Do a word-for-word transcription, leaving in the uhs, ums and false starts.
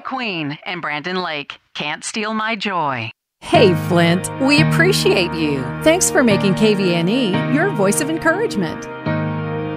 McQueen and Brandon Lake. Can't Steal My Joy. Hey, Flint, we appreciate you. Thanks for making K V N E your voice of encouragement.